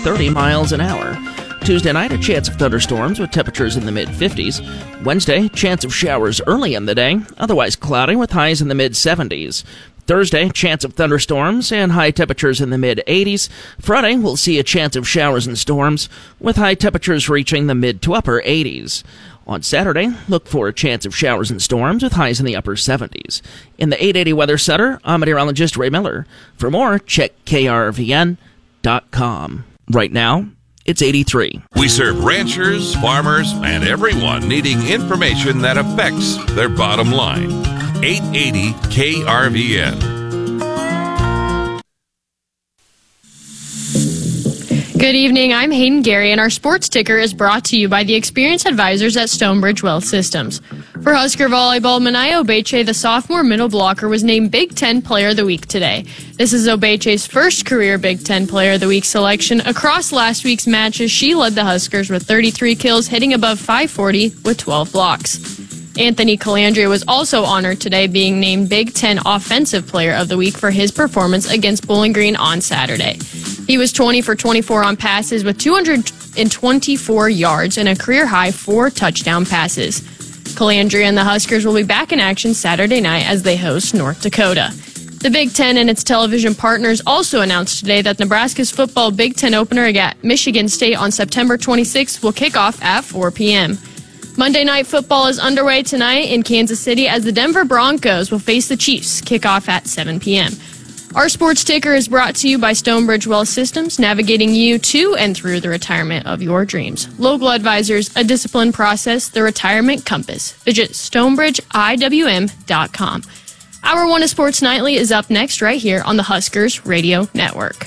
30 miles an hour. Tuesday night, a chance of thunderstorms with temperatures in the mid-50s. Wednesday, chance of showers early in the day, otherwise cloudy with highs in the mid-70s. Thursday, chance of thunderstorms and high temperatures in the mid-80s. Friday, we'll see a chance of showers and storms with high temperatures reaching the mid to upper 80s. On Saturday, look for a chance of showers and storms with highs in the upper 70s. In the 880 Weather Center, I'm meteorologist Ray Miller. For more, check krvn.com. Right now, it's 83. We serve ranchers, farmers, and everyone needing information that affects their bottom line. 880 KRVN. Good evening, I'm Hayden Gary, and our sports ticker is brought to you by the experienced advisors at Stonebridge Wealth Systems. For Husker volleyball, Manayo Obeche, the sophomore middle blocker, was named Big Ten Player of the Week today. This is Obeche's first career Big Ten Player of the Week selection. Across last week's matches, she led the Huskers with 33 kills, hitting above 540 with 12 blocks. Anthony Calandria was also honored today, being named Big Ten Offensive Player of the Week for his performance against Bowling Green on Saturday. He was 20 for 24 on passes with 224 yards and a career-high 4 touchdown passes. Calandria and the Huskers will be back in action Saturday night as they host North Dakota. The Big Ten and its television partners also announced today that Nebraska's football Big Ten opener at Michigan State on September 26th will kick off at 4 p.m. Monday Night Football is underway tonight in Kansas City as the Denver Broncos will face the Chiefs, kickoff at 7 p.m. Our sports ticker is brought to you by Stonebridge Wealth Systems, navigating you to and through the retirement of your dreams. Local Advisors, a disciplined process, the retirement compass. Visit StonebridgeIWM.com. Hour 1 of Sports Nightly is up next right here on the Huskers Radio Network.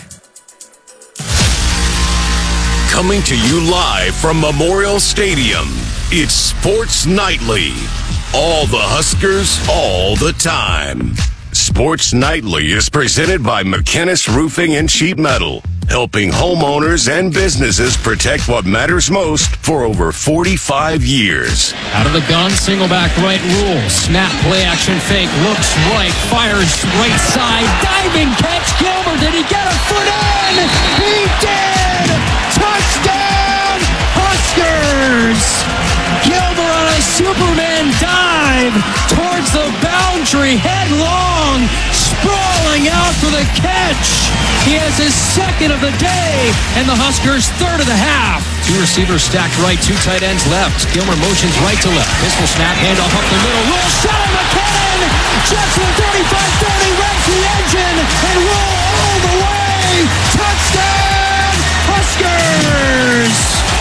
Coming to you live from Memorial Stadium, it's Sports Nightly. All the Huskers, all the time. Sports Nightly is presented by McKinnis Roofing and Sheet Metal, helping homeowners and businesses protect what matters most for over 45 years. Out of the gun, single back right rule. Snap, play action fake, looks right, fires right side, diving catch. Gilbert, did he get a foot in? He did! Touchdown, Huskers! Gilbert on a Superman dive towards the boundary, headlong, sprawling out for the catch. He has his second of the day, and the Huskers' third of the half. 2 receivers stacked right, 2 tight ends left. Gilmer motions right to left. Pistol snap, handoff up the middle. Roll shot at McKinnon. Jetson 35-30, revs the engine, and roll all the way. Touchdown, Huskers!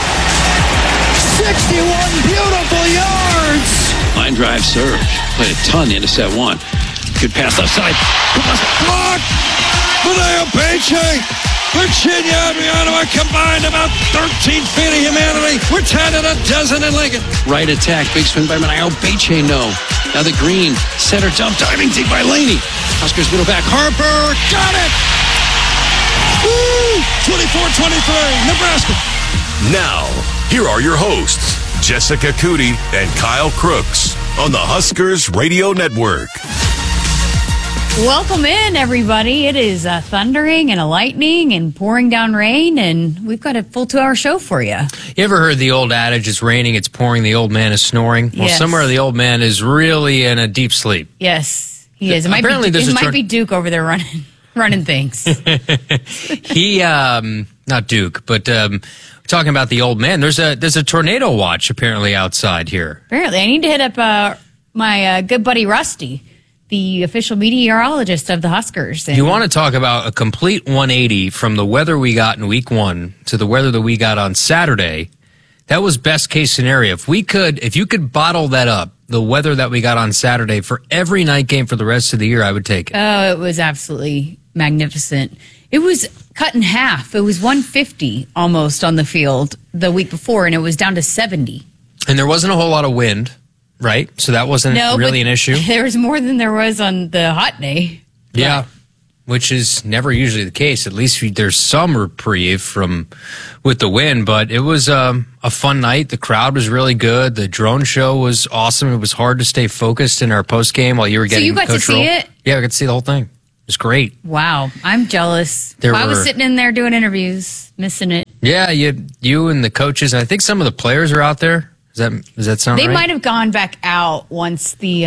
61 beautiful yards. Line drive serve. Played a ton into set 1. Good pass left side. Block! Manayo Obeche! Virginia and Rihanna are combined about 13 feet of humanity. We're 10 and a dozen in Lincoln. Right attack. Big spin by Manayo Obeche. No. Now the green. Center dump. Diving deep by Laney. Huskers middle back. Harper. Got it! Woo! 24-23. Nebraska. Now, here are your hosts, Jessica Cootie and Kyle Crooks on the Huskers Radio Network. Welcome in, everybody. It is thundering and a lightning and pouring down rain, and we've got a full 2-hour show for you. You ever heard the old adage, it's raining, it's pouring, the old man is snoring? Well, Yes. somewhere the old man is really in a deep sleep. Yes, he is. It might Apparently be, there's a be Duke over there running things. He, not Duke, but talking about the old man, there's a tornado watch apparently outside here. Apparently, I need to hit up my good buddy Rusty, the official meteorologist of the Huskers. And You want to talk about a complete 180 from the weather we got in week 1 to the weather that we got on Saturday. That was best case scenario. If you could bottle that up, the weather that we got on Saturday for every night game for the rest of the year, I would take it. Oh, it was absolutely magnificent. It was cut in half. It was 150 almost on the field the week before, and it was down to 70. And there wasn't a whole lot of wind, right? So that wasn't really an issue. There was more than there was on the hot day. Yeah, which is never usually the case. At least there's some reprieve with the wind, but it was a fun night. The crowd was really good. The drone show was awesome. It was hard to stay focused in our post game while you were getting So you got to see it? Yeah, I got to see the whole thing. It was great. Wow, I'm jealous. I was sitting in there doing interviews, missing it. Yeah, you and the coaches, and I think some of the players are out there. Does that sound right? They might have gone back out once they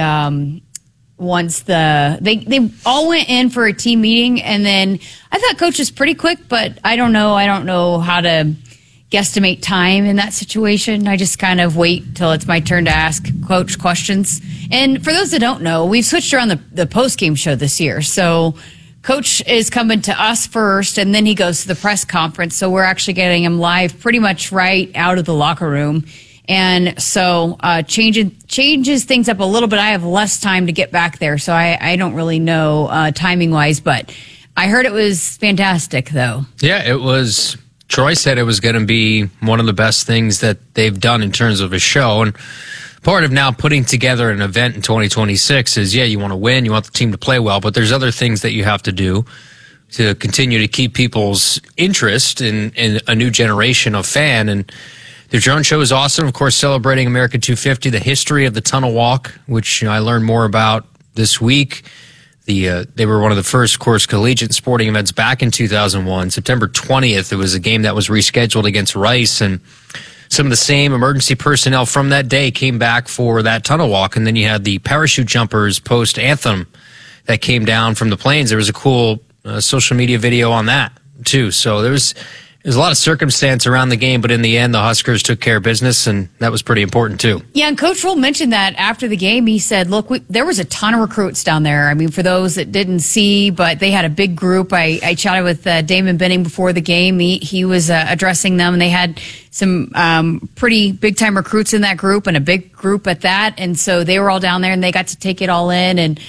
all went in for a team meeting, and then I thought coach was pretty quick, but I don't know how to guesstimate time in that situation. I just kind of wait till it's my turn to ask coach questions. And for those that don't know, we've switched around the post-game show this year. So coach is coming to us first, and then he goes to the press conference. So we're actually getting him live pretty much right out of the locker room. And so changes things up a little bit. I have less time to get back there, so I don't really know timing-wise. But I heard it was fantastic, though. Yeah, it was. Troy said it was going to be one of the best things that they've done in terms of a show. And part of now putting together an event in 2026 is, you want to win, you want the team to play well, but there's other things that you have to do to continue to keep people's interest in a new generation of fan. And the drone show is awesome. Of course, celebrating America 250, the history of the Tunnel Walk, which I learned more about this week. They were one of the first, of course, collegiate sporting events back in 2001. September 20th, it was a game that was rescheduled against Rice, and some of the same emergency personnel from that day came back for that tunnel walk. And then you had the parachute jumpers post-anthem that came down from the planes. There was a cool social media video on that, too. So there's a lot of circumstance around the game, but in the end, the Huskers took care of business, and that was pretty important, too. Yeah, and Coach Rule mentioned that after the game. He said, look, there was a ton of recruits down there. I mean, for those that didn't see, but they had a big group. I chatted with Damon Benning before the game. He was addressing them, and they had some pretty big-time recruits in that group, and a big group at that. And so they were all down there, and they got to take it all in, and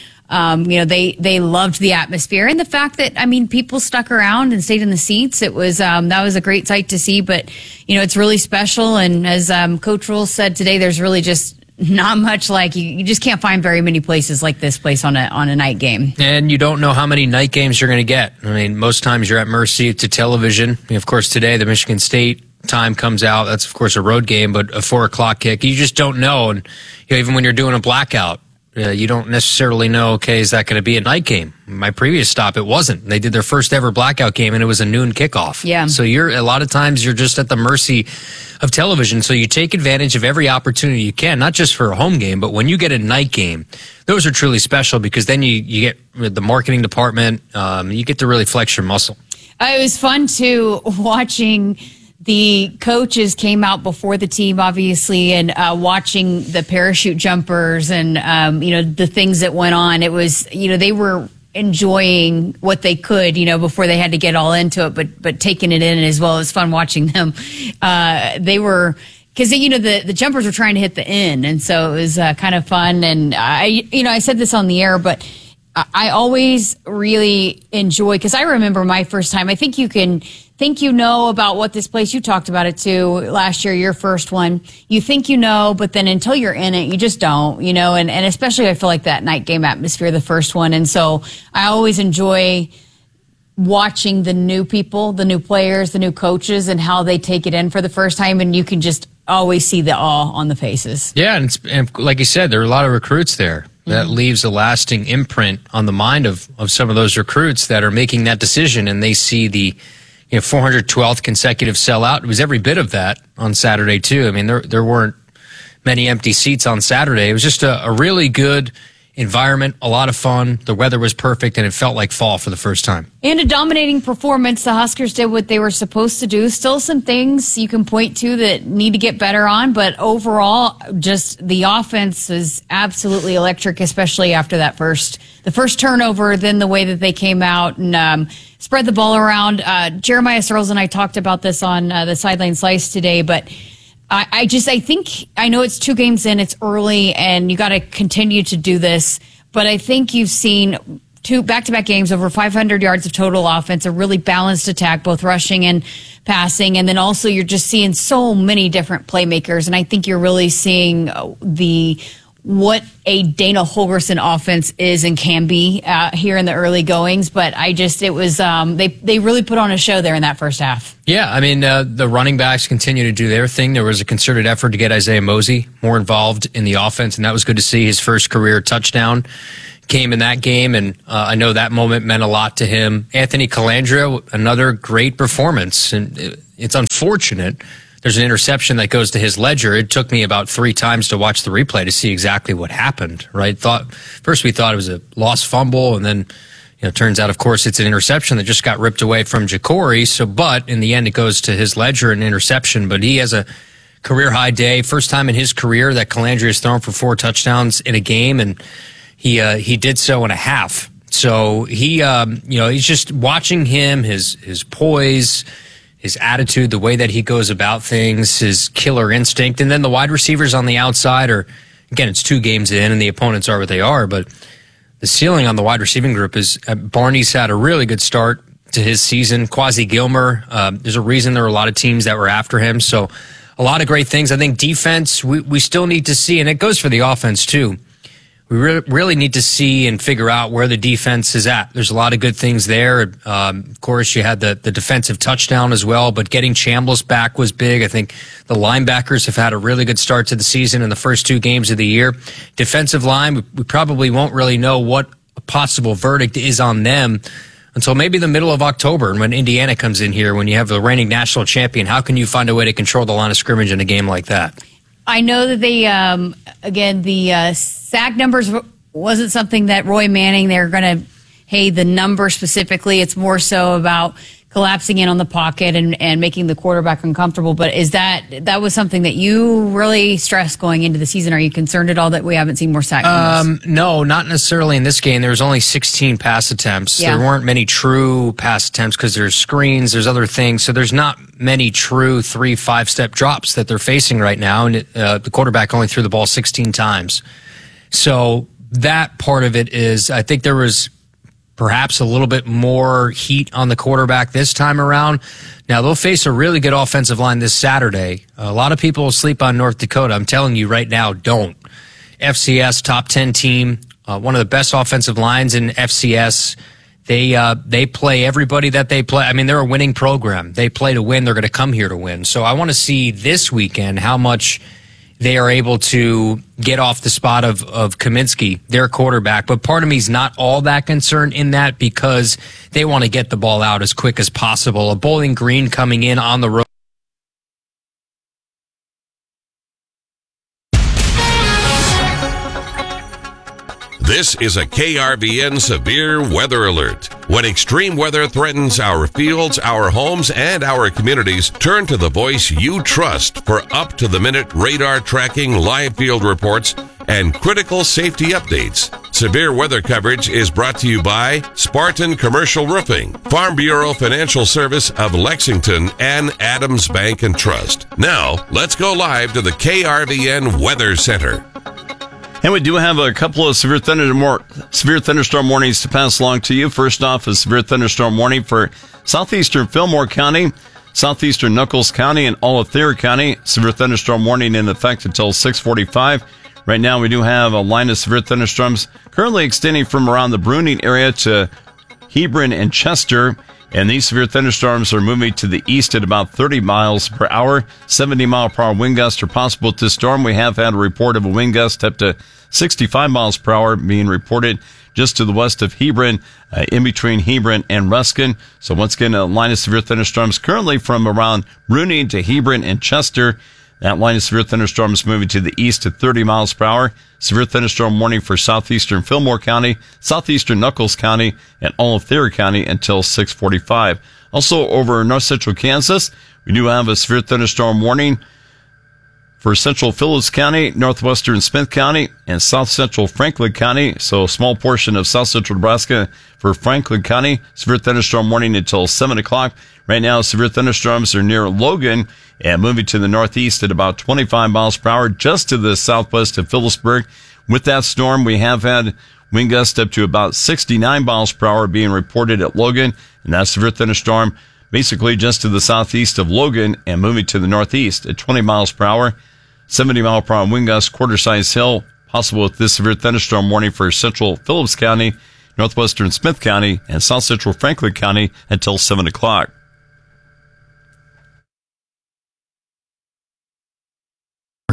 they loved the atmosphere and the fact that, people stuck around and stayed in the seats. It was, that was a great sight to see, but, it's really special. And as, Coach Rule said today, there's really just not much like you just can't find very many places like this place on a night game. And you don't know how many night games you're going to get. I mean, most times you're at mercy to television. Of course, today the Michigan State time comes out. That's, of course, a road game, but a 4:00 kick. You just don't know. And even when you're doing a blackout, you don't necessarily know, okay, is that going to be a night game? My previous stop, it wasn't. They did their first ever blackout game, and it was a noon kickoff. Yeah. So a lot of times you're just at the mercy of television. So you take advantage of every opportunity you can, not just for a home game, but when you get a night game, those are truly special because then you get the marketing department, you get to really flex your muscle. It was fun, too, watching the coaches came out before the team, obviously, and watching the parachute jumpers and, the things that went on. It was, they were enjoying what they could, before they had to get all into it, but taking it in as well. It was fun watching them. They were, because, the jumpers were trying to hit the end. And so it was kind of fun. And I said this on the air, but I always really enjoy, because I remember my first time. I think you can think about what this place, you talked about it too last year, your first one. You think but then until you're in it, you just don't, and especially I feel like that night game atmosphere, the first one. And so I always enjoy watching the new people, the new players, the new coaches, and how they take it in for the first time. And you can just always see the awe on the faces. Yeah, and like you said, there are a lot of recruits there. That leaves a lasting imprint on the mind of some of those recruits that are making that decision, and they see the 412th consecutive sellout. It was every bit of that on Saturday, too. I mean, there weren't many empty seats on Saturday. It was just a really good environment, a lot of fun. The weather was perfect, and it felt like fall for the first time. And a dominating performance. The Huskers did what they were supposed to do. Still some things you can point to that need to get better on, but overall, just the offense is absolutely electric, especially after the first turnover, then the way that they came out and spread the ball around. Jeremiah Searles and I talked about this on the Sideline Slice today, but I know it's 2 games in, it's early, and you got to continue to do this. But I think you've seen 2 back-to-back games, over 500 yards of total offense, a really balanced attack, both rushing and passing. And then also you're just seeing so many different playmakers. And I think you're really seeing what a Dana Holgorsen offense is and can be here in the early goings. But it was they really put on a show there in that first half. Yeah, I mean, the running backs continue to do their thing. There was a concerted effort to get Isaiah Mosey more involved in the offense, and that was good to see. His first career touchdown came in that game, and I know that moment meant a lot to him. Anthony Calandria, another great performance, and it's unfortunate. There's an interception that goes to his ledger. It took me about 3 times to watch the replay to see exactly what happened, right? First we thought it was a lost fumble, and then turns out, of course, it's an interception that just got ripped away from Jacory. But in the end, it goes to his ledger, an interception. But he has a career-high day. First time in his career that Calandria has thrown for 4 touchdowns in a game, and he did so in a half. So he's just watching him, his poise, his attitude, the way that he goes about things, his killer instinct. And then the wide receivers on the outside again, it's 2 games in and the opponents are what they are, but the ceiling on the wide receiving group is Barney's had a really good start to his season. Quasi Gilmer, there's a reason there were a lot of teams that were after him. So a lot of great things. I think defense, we still need to see, and it goes for the offense too. We really need to see and figure out where the defense is at. There's a lot of good things there. Of course, you had the defensive touchdown as well, but getting Chambliss back was big. I think the linebackers have had a really good start to the season in the first 2 games of the year. Defensive line, we probably won't really know what a possible verdict is on them until maybe the middle of October. And when Indiana comes in here, when you have the reigning national champion, how can you find a way to control the line of scrimmage in a game like that? I know that they, the sack numbers wasn't something that Roy Manning, they're going to, the number specifically. It's more so about collapsing in on the pocket and making the quarterback uncomfortable. But that was something that you really stressed going into the season? Are you concerned at all that we haven't seen more sack numbers? No, not necessarily in this game. There was only 16 pass attempts. Yeah. There weren't many true pass attempts because there's screens, there's other things. So there's not many true 3-5-step drops that they're facing right now. And the quarterback only threw the ball 16 times. So that part of it is, I think there was perhaps a little bit more heat on the quarterback this time around. Now, they'll face a really good offensive line this Saturday. A lot of people will sleep on North Dakota. I'm telling you right now, don't. FCS, top 10 team, one of the best offensive lines in FCS. They play everybody that they play. I mean, they're a winning program. They play to win. They're going to come here to win. So I want to see this weekend how much they are able to get off the spot of Kaminsky, their quarterback. But part of me is not all that concerned in that because they want to get the ball out as quick as possible. A Bowling Green coming in on the road. This is a KRVN severe weather alert. When extreme weather threatens our fields, our homes, and our communities, turn to the voice you trust for up-to-the-minute radar tracking, live field reports, and critical safety updates. Severe weather coverage is brought to you by Spartan Commercial Roofing, Farm Bureau Financial Service of Lexington, and Adams Bank and Trust. Now, let's go live to the KRVN Weather Center. And we do have a couple of severe thunderstorm warnings to pass along to you. First off, a severe thunderstorm warning for southeastern Fillmore County, southeastern Nuckolls County, and all of Thayer County. Severe thunderstorm warning in effect until 6:45. Right now, we do have a line of severe thunderstorms currently extending from around the Bruning area to Hebron and Chester. And these severe thunderstorms are moving to the east at about 30 miles per hour. 70-mile-per-hour wind gusts are possible with this storm. We have had a report of a wind gust up to 65 miles per hour being reported just to the west of Hebron, in between Hebron and Ruskin. So once again, a line of severe thunderstorms currently from around Bruning to Hebron and Chester. That line of severe thunderstorms moving to the east at 30 miles per hour. Severe thunderstorm warning for southeastern Fillmore County, southeastern Nuckolls County, and all of Thayer County until 6:45. Also over north central Kansas, we do have a severe thunderstorm warning for central Phillips County, northwestern Smith County, and south central Franklin County. So a small portion of south central Nebraska for Franklin County. Severe thunderstorm warning until 7 o'clock. Right now, severe thunderstorms are near Logan and moving to the northeast at about 25 miles per hour, just to the southwest of Phillipsburg. With that storm, we have had wind gusts up to about 69 miles per hour being reported at Logan, and that severe thunderstorm basically just to the southeast of Logan and moving to the northeast at 20 miles per hour. 70-mile-per-hour wind gusts, quarter-size hail, possible with this severe thunderstorm warning for central Phillips County, northwestern Smith County, and south central Franklin County until 7 o'clock.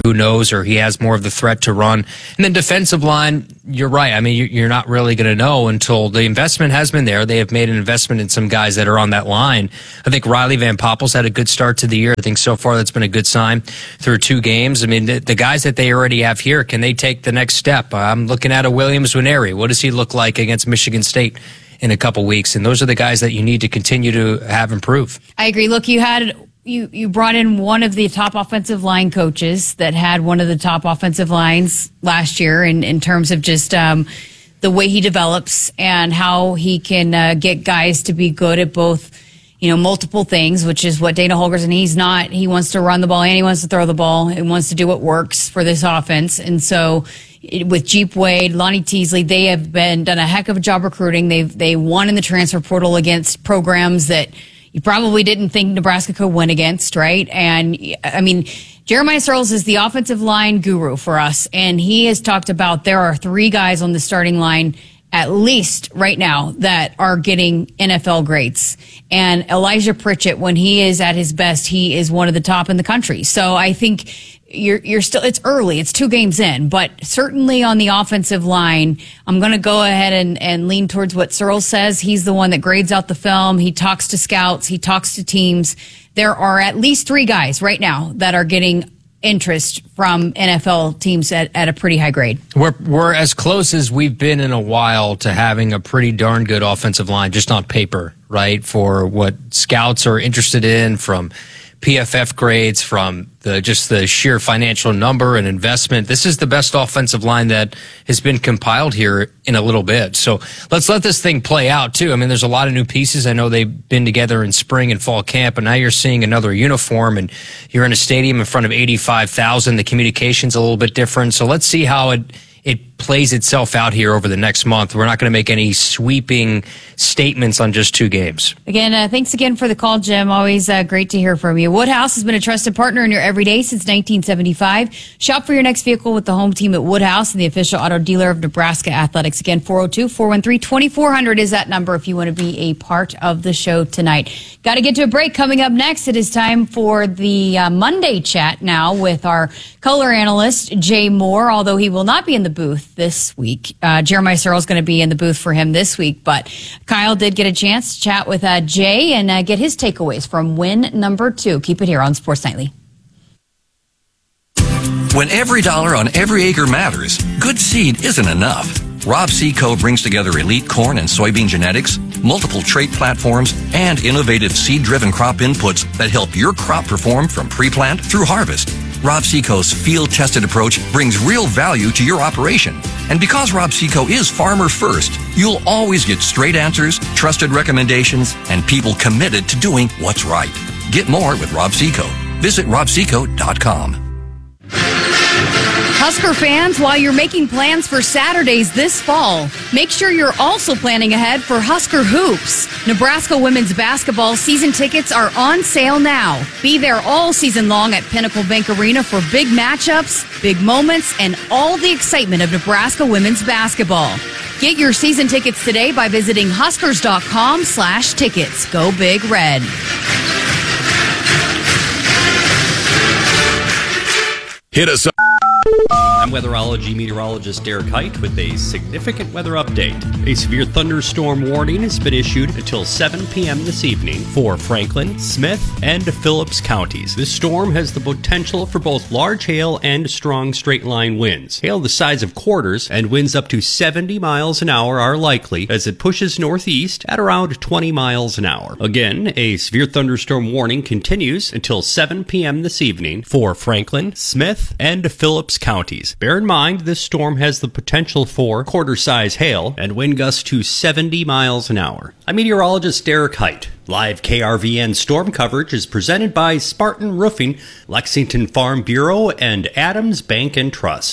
who knows, or he has more of the threat to run. And then defensive line, you're right. I mean, you're not really going to know until the investment has been there. They have made an investment in some guys that are on that line. I think Riley Van Poppel's had a good start to the year. I think so far that's been a good sign through 2 games. I mean, the guys that they already have here, can they take the next step? I'm looking at a Williams Nwaneri. What does he look like against Michigan State in a couple weeks? And those are the guys that you need to continue to have improve. I agree. Look, you brought in one of the top offensive line coaches that had one of the top offensive lines last year in terms of just the way he develops and how he can get guys to be good at both, multiple things, which is what Dana Holgorsen, he's not. He wants to run the ball and he wants to throw the ball and wants to do what works for this offense. And so with Jeep Wade, Lonnie Teasley, they have done a heck of a job recruiting. They won in the transfer portal against programs that you probably didn't think Nebraska could win against, right? And I mean, Jeremiah Searles is the offensive line guru for us, and he has talked about there are 3 guys on the starting line at least right now that are getting NFL grades. And Elijah Pritchett, when he is at his best, he is one of the top in the country. So I think you're still, it's early, it's 2 games in, but certainly on the offensive line, I'm going to go ahead and lean towards what Searles says. He's the one that grades out the film. He talks to scouts. He talks to teams. There are at least 3 guys right now that are getting interest from NFL teams at a pretty high grade. We're as close as we've been in a while to having a pretty darn good offensive line, just on paper, right? For what scouts are interested in, from PFF grades, from the sheer financial number and investment. This is the best offensive line that has been compiled here in a little bit. So let's let this thing play out too. I mean, there's a lot of new pieces. I know they've been together in spring and fall camp, and now you're seeing another uniform, and you're in a stadium in front of 85,000. The communication's a little bit different. So let's see how it plays itself out here over the next month. We're not going to make any sweeping statements on just 2 games. Again, thanks again for the call, Jim. Always great to hear from you. Woodhouse has been a trusted partner in your everyday since 1975. Shop for your next vehicle with the home team at Woodhouse and the official auto dealer of Nebraska Athletics. Again, 402-413-2400 is that number if you want to be a part of the show tonight. Got to get to a break. Coming up next, it is time for the Monday chat now with our color analyst, Jay Moore, although he will not be in the booth this week. Jeremiah Searles is going to be in the booth for him this week, but Kyle did get a chance to chat with Jay and get his takeaways from win number 2. Keep it here on Sports Nightly. When every dollar on every acre matters, good seed isn't enough. Rob Seco brings together elite corn and soybean genetics, multiple trait platforms, and innovative seed-driven crop inputs that help your crop perform from pre-plant through harvest. Rob Seco's field-tested approach brings real value to your operation. And because Rob Seco is farmer first, you'll always get straight answers, trusted recommendations, and people committed to doing what's right. Get more with Rob Seco. Visit robseco.com. Husker fans, while you're making plans for Saturdays this fall, make sure you're also planning ahead for Husker Hoops. Nebraska women's basketball season tickets are on sale now. Be there all season long at Pinnacle Bank Arena for big matchups, big moments, and all the excitement of Nebraska women's basketball. Get your season tickets today by visiting huskers.com/tickets. Go Big Red. Hit us up. I'm weatherology meteorologist Derek Height with a significant weather update. A severe thunderstorm warning has been issued until 7 p.m. this evening for Franklin, Smith, and Phillips counties. This storm has the potential for both large hail and strong straight-line winds. Hail the size of quarters and winds up to 70 miles an hour are likely as it pushes northeast at around 20 miles an hour. Again, a severe thunderstorm warning continues until 7 p.m. this evening for Franklin, Smith, and Phillips counties. Bear in mind, this storm has the potential for quarter-size hail and wind gusts to 70 miles an hour. I'm meteorologist Derek Height. Live KRVN storm coverage is presented by Spartan Roofing, Lexington Farm Bureau, and Adams Bank and Trust.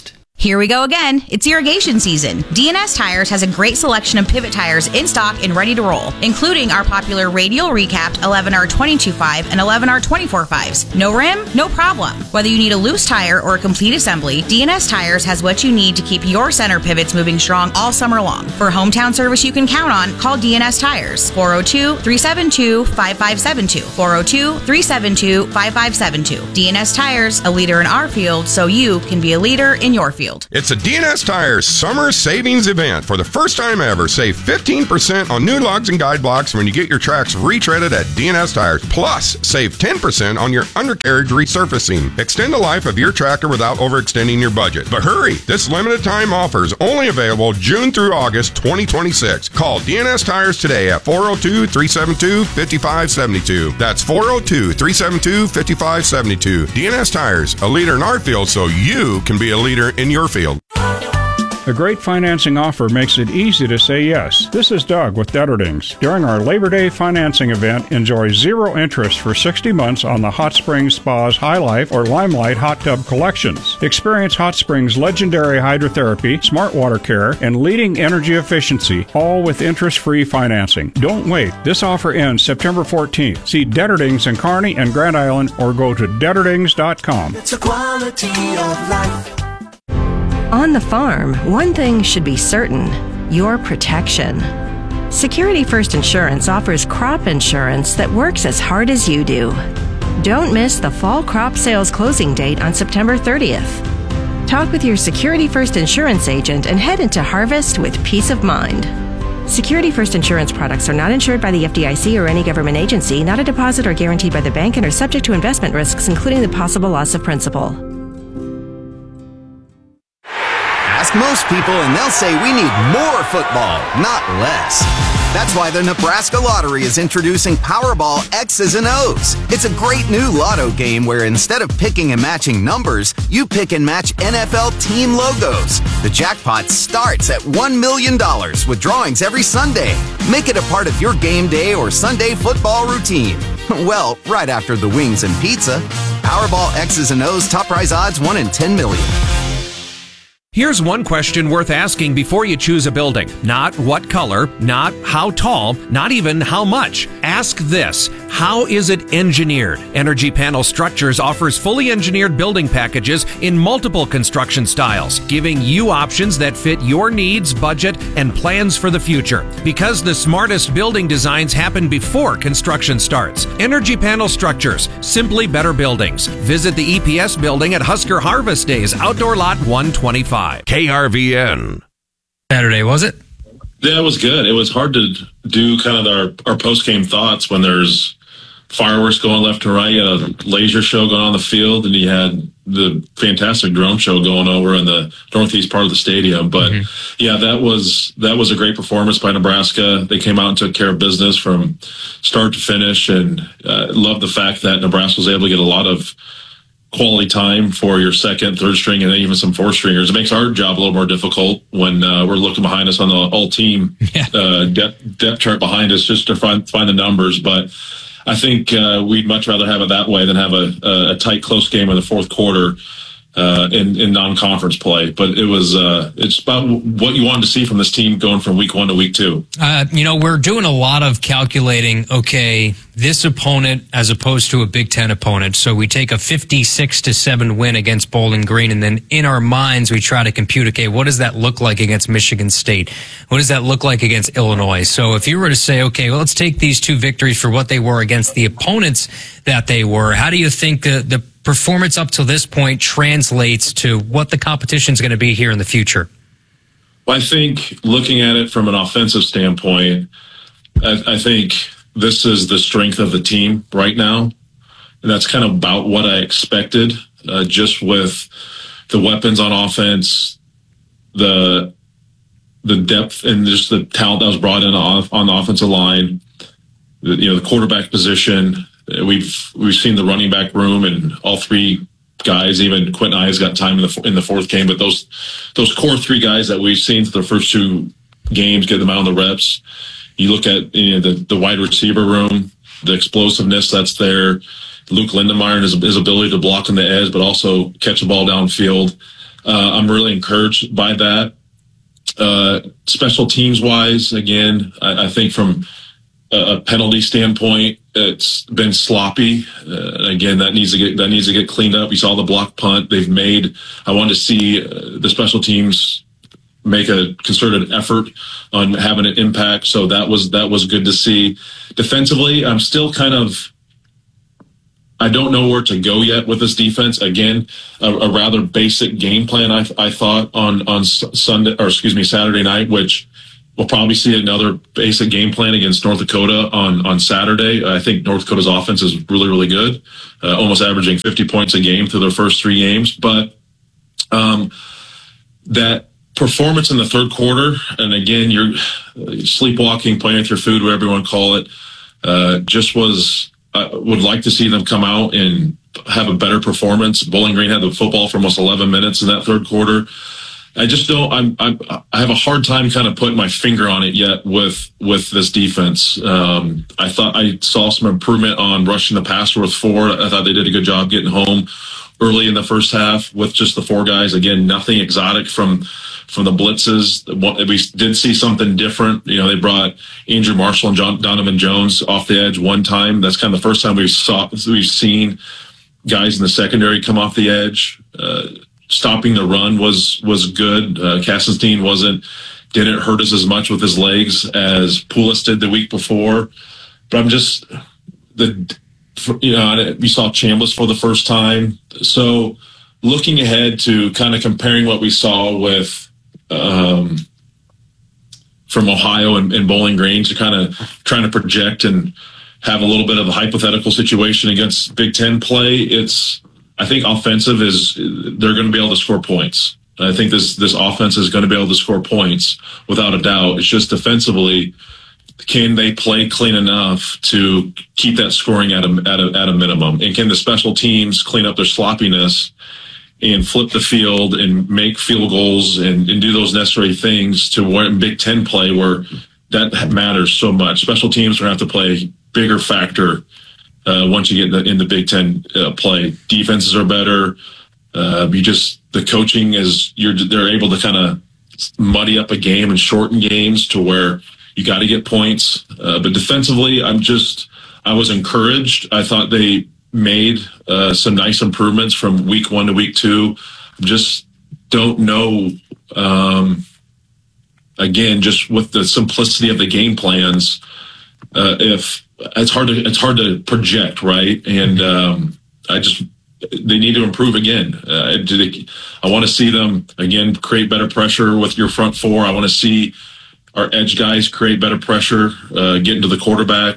Here we go again. It's irrigation season. DNS Tires has a great selection of pivot tires in stock and ready to roll, including our popular radial recapped 11R22.5 and 11R24.5s. No rim? No problem. Whether you need a loose tire or a complete assembly, DNS Tires has what you need to keep your center pivots moving strong all summer long. For hometown service you can count on, call DNS Tires. 402-372-5572. 402-372-5572. DNS Tires, a leader in our field, so you can be a leader in your field. It's a DNS Tires summer savings event. For the first time ever, save 15% on new lugs and guide blocks when you get your tracks retreaded at DNS Tires. Plus, save 10% on your undercarriage resurfacing. Extend the life of your tractor without overextending your budget. But hurry, this limited time offer is only available June through August 2026. Call DNS Tires today at 402-372-5572. That's 402-372-5572. DNS Tires, a leader in our field, so you can be a leader in your field. A great financing offer makes it easy to say yes. This is Doug with Detterdings. During our Labor Day financing event, enjoy 0 interest for 60 months on the Hot Springs Spa's High Life or Limelight hot tub collections. Experience Hot Springs' legendary hydrotherapy, smart water care, and leading energy efficiency, all with interest-free financing. Don't wait. This offer ends September 14th. See Detterdings in Kearney and Grand Island or go to Detterdings.com. It's a quality of life. On the farm, one thing should be certain: your protection. Security First Insurance offers crop insurance that works as hard as you do. Don't miss the fall crop sales closing date on September 30th. Talk with your Security First Insurance agent and head into harvest with peace of mind. Security First Insurance products are not insured by the FDIC or any government agency, not a deposit or guaranteed by the bank, and are subject to investment risks, including the possible loss of principal. Ask most people and they'll say we need more football, not less. That's why the Nebraska Lottery is introducing Powerball X's and O's. It's a great new lotto game where instead of picking and matching numbers, you pick and match NFL team logos. The jackpot starts at $1 million with drawings every Sunday. Make it a part of your game day or Sunday football routine. Well, right after the wings and pizza. Powerball X's and O's top prize odds 1 in 10 million. Here's one question worth asking before you choose a building. Not what color, not how tall, not even how much. Ask this: how is it engineered? Energy Panel Structures offers fully engineered building packages in multiple construction styles, giving you options that fit your needs, budget, and plans for the future. Because the smartest building designs happen before construction starts. Energy Panel Structures, simply better buildings. Visit the EPS building at Husker Harvest Days, Outdoor Lot 125. KRVN. Saturday, was it? Yeah, it was good. It was hard to do kind of our post-game thoughts when there's fireworks going left and right. You had a laser show going on the field, and you had the fantastic drone show going over in the northeast part of the stadium. But yeah, that was a great performance by Nebraska. They came out and took care of business from start to finish, and love the fact that Nebraska was able to get a lot of quality time for your second, third string, and even some fourth stringers. It makes our job a little more difficult when we're looking behind us on the all-team depth chart behind us just to find the numbers. But I think we'd much rather have it that way than have a tight, close game in the fourth quarter in non-conference play. But it was it's about what you wanted to see from this team going from week 1 to week 2. We're doing a lot of calculating, okay, this opponent as opposed to a Big Ten opponent. So we take a 56-7 win against Bowling Green, and then in our minds we try to compute, okay, what does that look like against Michigan State? What does that look like against Illinois? So if you were to say, okay, well, let's take these two victories for what they were against the opponents that they were, how do you think the performance up to this point translates to what the competition is going to be here in the future? Well, I think looking at it from an offensive standpoint, I think this is the strength of the team right now. And that's kind of about what I expected, just with the weapons on offense, the depth and just the talent that was brought in on the offensive line, the quarterback position. We've seen the running back room, and all three guys, even Quentin Eyes got time in the fourth game, but those core three guys that we've seen for the first two games get them out on the reps. You look at the wide receiver room, the explosiveness that's there. Luke Lindenmeyer and his ability to block on the edge, but also catch a ball downfield. I'm really encouraged by that. Special teams wise, again, I think from a penalty standpoint, it's been sloppy. Again, that needs to get cleaned up. You saw the block punt they've made. I wanted to see the special teams make a concerted effort on having an impact. So that was good to see. Defensively, I'm still I don't know where to go yet with this defense. Again, a rather basic game plan. I thought on Saturday night, which we'll probably see another basic game plan against North Dakota on Saturday. I think North Dakota's offense is really, really good, almost averaging 50 points a game through their first 3 games. But that performance in the third quarter, and again, you're sleepwalking, playing with your food, whatever you want to call it, just was. I would like to see them come out and have a better performance. Bowling Green had the football for almost 11 minutes in that third quarter. I just don't. I have a hard time kind of putting my finger on it yet with this defense. I thought I saw some improvement on rushing the passer with Ford. I thought they did a good job getting home early in the first half with just the 4 guys. Again, nothing exotic from the blitzes. We did see something different. They brought Andrew Marshall and Donovan Jones off the edge one time. That's kind of the first time we've seen guys in the secondary come off the edge. Stopping the run was good. Kassenstein didn't hurt us as much with his legs as Poulos did the week before. But I'm just you saw Chambliss for the first time. So looking ahead to kind of comparing what we saw with from Ohio and Bowling Green to kind of trying to project and have a little bit of a hypothetical situation against Big Ten play. I think offensive they're going to be able to score points. I think this offense is going to be able to score points without a doubt. It's just defensively, can they play clean enough to keep that scoring at a minimum? And can the special teams clean up their sloppiness and flip the field and make field goals and do those necessary things to where in Big Ten play where that matters so much. Special teams are going to have to play a bigger factor once you get in the Big Ten play. Defenses are better. The coaching they're able to kind of muddy up a game and shorten games to where you got to get points. But defensively, I was encouraged. I thought they made some nice improvements from week 1 to week 2. Just don't know. Again, just with the simplicity of the game plans, if it's hard to project, right? And they need to improve again. I want to see them again create better pressure with your front 4. I want to see our edge guys create better pressure, get into the quarterback.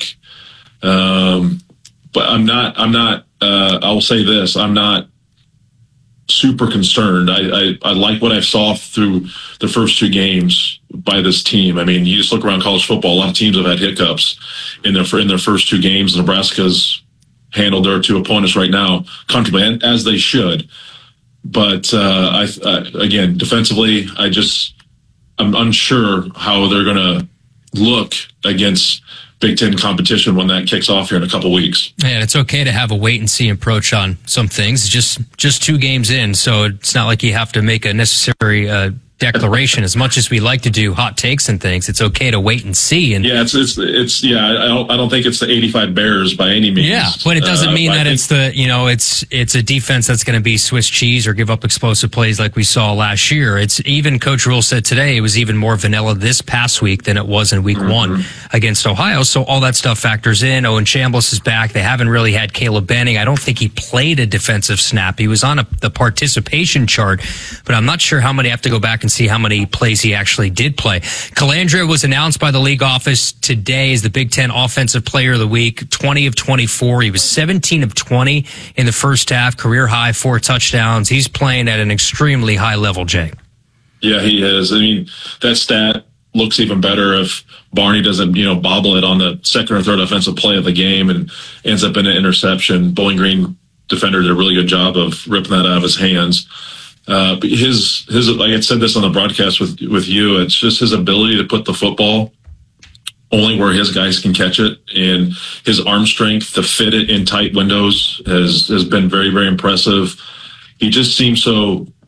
But I'm not. I will say this: I'm not super concerned. I like what I saw through the first 2 games by this team. I mean, you just look around college football. A lot of teams have had hiccups in their first 2 games. Nebraska's handled their 2 opponents right now comfortably, and as they should. But again, defensively, I'm unsure how they're going to look against Big Ten competition when that kicks off here in a couple weeks. And it's okay to have a wait and see approach on some things. Just 2 games in, so it's not like you have to make a necessary declaration. As much as we like to do hot takes and things, it's okay to wait and see. And yeah, I don't think it's the 85 Bears by any means. Yeah, but it doesn't mean that it's a defense that's going to be Swiss cheese or give up explosive plays like we saw last year. It's even Coach Rule said today it was even more vanilla this past week than it was in week 1 against Ohio. So all that stuff factors in. Owen Chambliss is back. They haven't really had Caleb Benning. I don't think he played a defensive snap. He was on the participation chart, but I'm not sure how many. I have to go back and see how many plays he actually did play. Calandria was announced by the league office today as the Big Ten Offensive Player of the Week, 20 of 24. He was 17 of 20 in the first half, career high, 4 touchdowns. He's playing at an extremely high level, Jay. Yeah, he is. I mean, that stat looks even better if Barney doesn't, bobble it on the second or third offensive play of the game and ends up in an interception. Bowling Green defender did a really good job of ripping that out of his hands. But his like I said this on the broadcast with you, it's just his ability to put the football only where his guys can catch it, and his arm strength to fit it in tight windows has been very, very impressive. He just seems so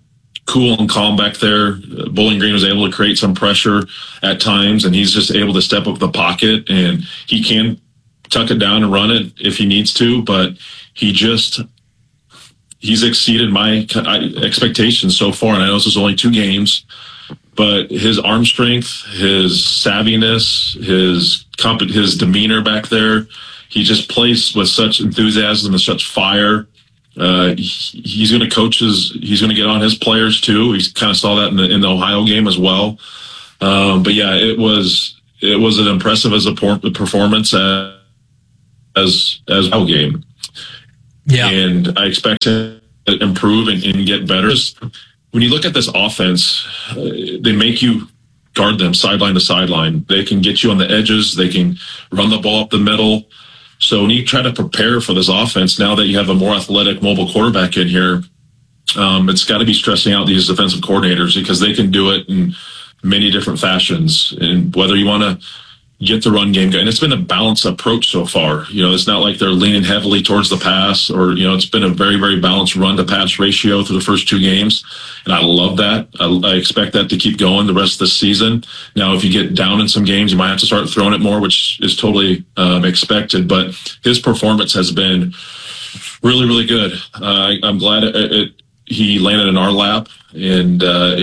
cool and calm back there. Bowling Green was able to create some pressure at times, and he's just able to step up the pocket, and he can tuck it down and run it if he needs to, but he's exceeded my expectations so far. And I know this is only 2 games, but his arm strength, his savviness, his demeanor back there, he just plays with such enthusiasm and such fire. He's going to he's going to get on his players too. He kind of saw that in the Ohio game as well. But yeah, it was an impressive as a performance as a game. Yeah. And I expect to improve and get better. When you look at this offense, they make you guard them sideline to sideline. They can get you on the edges. They can run the ball up the middle. So when you try to prepare for this offense, now that you have a more athletic mobile quarterback in here, it's got to be stressing out these defensive coordinators because they can do it in many different fashions. And whether you want to get the run game going, and it's been a balanced approach so far. It's not like they're leaning heavily towards the pass or, it's been a very, very balanced run to pass ratio through the first 2 games. And I love that. I expect that to keep going the rest of the season. Now, if you get down in some games, you might have to start throwing it more, which is totally expected. But his performance has been really, really good. I'm glad he landed in our lap, and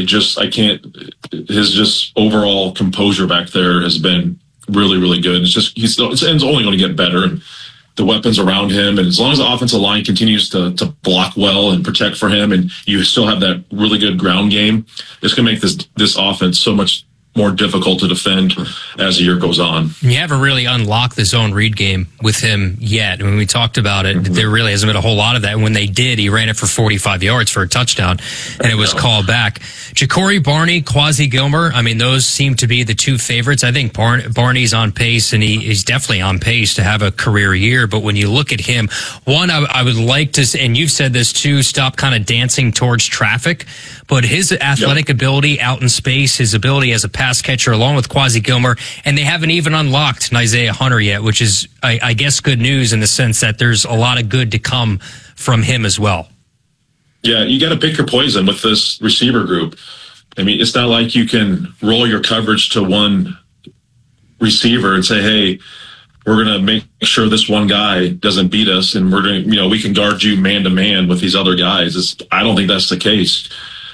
his overall composure back there has been really, really good. It's only going to get better. And the weapons around him, and as long as the offensive line continues to block well and protect for him, and you still have that really good ground game, it's going to make this offense so much more difficult to defend as the year goes on. You haven't really unlocked the zone read game with him yet. When we talked about it, there really hasn't been a whole lot of that. When they did, he ran it for 45 yards for a touchdown, and it was called back. Ja'Cory Barney, Quasi Gilmer, those seem to be the 2 favorites. I think Barney's on pace, and he's definitely on pace to have a career year. But when you look at him, one, I would like to, and you've said this too, stop kind of dancing towards traffic. But his athletic ability out in space, his ability as a pass catcher along with Quasi Gilmer, and they haven't even unlocked Isaiah Hunter yet, which is, I guess, good news in the sense that there's a lot of good to come from him as well. Yeah, you got to pick your poison with this receiver group. It's not like you can roll your coverage to one receiver and say, hey, we're going to make sure this one guy doesn't beat us, and we're going to, we can guard you man to man with these other guys. I don't think that's the case.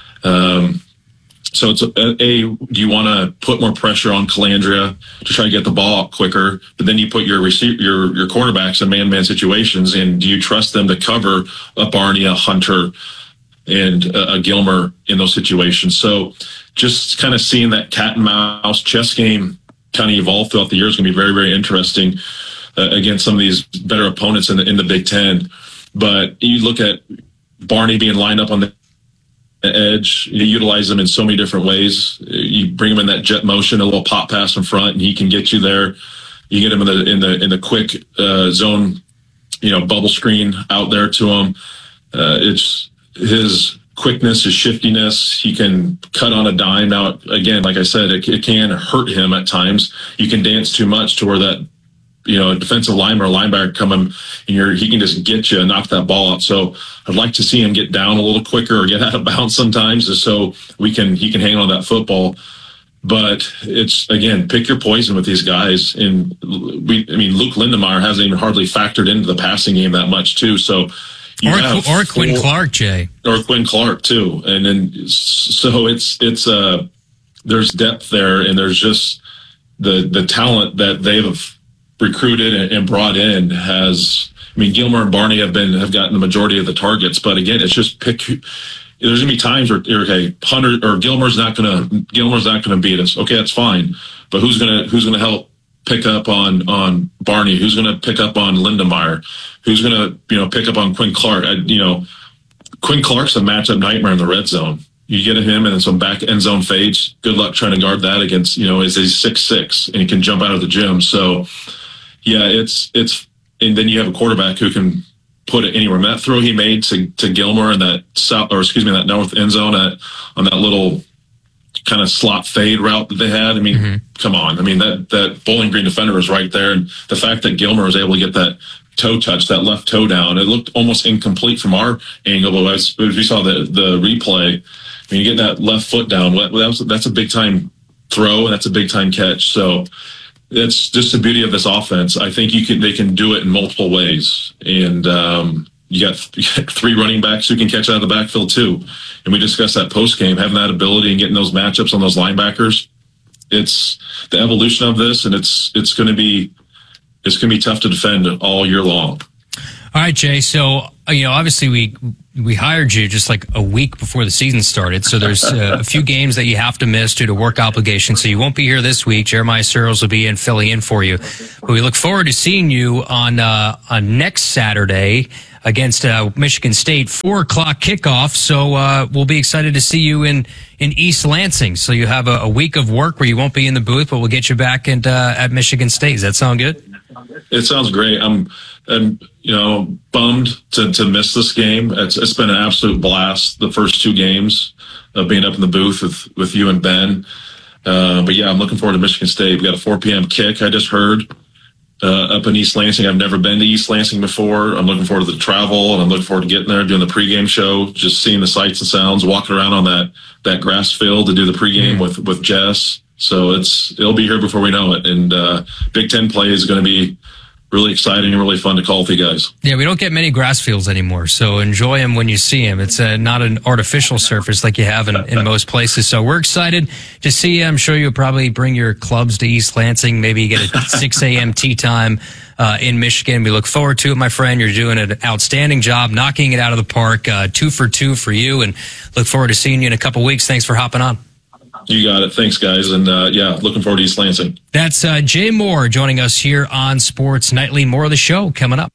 So it's do you want to put more pressure on Calandria to try to get the ball out quicker? But then you put your cornerbacks in man-to-man situations, and do you trust them to cover a Barney, a Hunter, and a Gilmer in those situations? So just kind of seeing that cat and mouse chess game kind of evolve throughout the year is going to be very, very interesting against some of these better opponents in the Big Ten. But you look at Barney being lined up on the edge, you utilize them in so many different ways. You bring him in that jet motion, a little pop pass in front, and he can get you there. You get him in the quick zone, bubble screen out there to him. It's his quickness, his shiftiness. He can cut on a dime. Now, again, like I said, it can hurt him at times. You can dance too much to where that, a defensive lineman or linebacker come in, and he can just get you and knock that ball out. So I'd like to see him get down a little quicker or get out of bounds sometimes, just so he can hang on that football. But it's, again, pick your poison with these guys. And Luke Lindemeyer hasn't even hardly factored into the passing game that much too. So or Quinn Clark, Jay, or Quinn Clark too. And then so it's there's depth there, and there's just the talent that they've recruited and brought in has. Gilmer and Barney have gotten the majority of the targets, but again, it's just pick. There's gonna be times where Hunter or Gilmer's not gonna beat us. Okay, that's fine, but who's gonna help pick up on Barney? Who's gonna pick up on Lindemeyer? Who's gonna pick up on Quinn Clark? Quinn Clark's a matchup nightmare in the red zone. You get him and then some back end zone fades. Good luck trying to guard that against he's 6'6" and he can jump out of the gym. So. Yeah, it's, and then you have a quarterback who can put it anywhere. And that throw he made to Gilmer in that that north end zone on that little kind of slot fade route that they had. Come on. That Bowling Green defender was right there. And the fact that Gilmer was able to get that toe touch, that left toe down, it looked almost incomplete from our angle. But as we saw the replay, when you get that left foot down, that's a big time throw, and that's a big time catch. So that's just the beauty of this offense. I think they can do it in multiple ways. And you got 3 running backs who can catch out of the backfield too. And we discussed that post game, having that ability and getting those matchups on those linebackers. It's the evolution of this, and it's going to be tough to defend all year long. All right, Jay. So, obviously we hired you just like a week before the season started. So there's a few games that you have to miss due to work obligations. So you won't be here this week. Jeremiah Searles will be filling in for you. But we look forward to seeing you on next Saturday against Michigan State, 4:00 kickoff. So we'll be excited to see you in East Lansing. So you have a week of work where you won't be in the booth, but we'll get you back at Michigan State. Does that sound good? It sounds great. I'm bummed to miss this game. It's been an absolute blast the first 2 games of being up in the booth with you and Ben. But yeah, I'm looking forward to Michigan State. We got a 4 p.m. kick. I just heard up in East Lansing. I've never been to East Lansing before. I'm looking forward to the travel, and I'm looking forward to getting there, doing the pregame show, just seeing the sights and sounds, walking around on that grass field to do the pregame with Jess. So it'll be here before we know it. And Big Ten play is going to be really exciting and really fun to call with you guys. Yeah, we don't get many grass fields anymore, so enjoy them when you see them. It's not an artificial surface like you have in most places. So we're excited to see you. I'm sure you'll probably bring your clubs to East Lansing. Maybe you get a 6 a.m. tee time in Michigan. We look forward to it, my friend. You're doing an outstanding job, knocking it out of the park. 2 for 2 for you, and look forward to seeing you in a couple weeks. Thanks for hopping on. You got it. Thanks, guys. And looking forward to East Lansing. That's Jay Moore joining us here on Sports Nightly. More of the show coming up.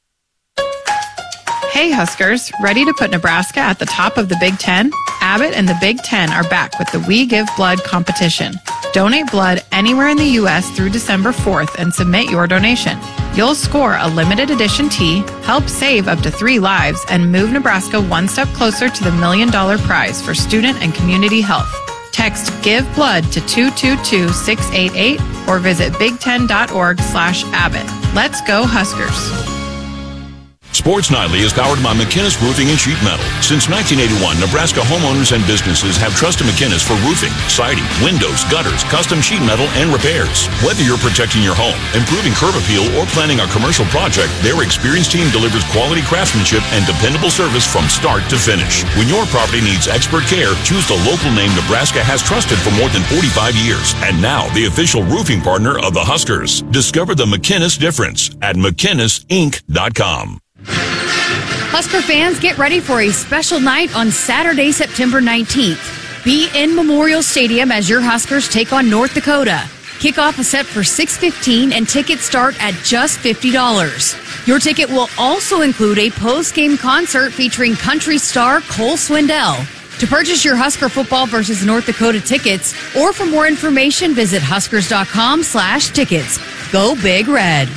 Hey, Huskers. Ready to put Nebraska at the top of the Big Ten? Abbott and the Big Ten are back with the We Give Blood competition. Donate blood anywhere in the U.S. through December 4th and submit your donation. You'll score a limited edition tee, help save up to 3 lives, and move Nebraska one step closer to the $1 million prize for student and community health. Text Give Blood to 222-688 or visit big10.org/Abbott. Let's go Huskers. Sports Nightly is powered by McInnes Roofing and Sheet Metal. Since 1981, Nebraska homeowners and businesses have trusted McInnes for roofing, siding, windows, gutters, custom sheet metal, and repairs. Whether you're protecting your home, improving curb appeal, or planning a commercial project, their experienced team delivers quality craftsmanship and dependable service from start to finish. When your property needs expert care, choose the local name Nebraska has trusted for more than 45 years. And now, the official roofing partner of the Huskers. Discover the McInnes difference at McInnesInc.com. Husker fans, get ready for a special night on Saturday, September 19th. Be in Memorial Stadium as your Huskers take on North Dakota. Kickoff is set for 6:15 and tickets start at just $50. Your ticket will also include a post-game concert featuring country star Cole Swindell. To purchase your Husker football versus North Dakota tickets, or for more information, visit huskers.com/tickets. Go Big Red.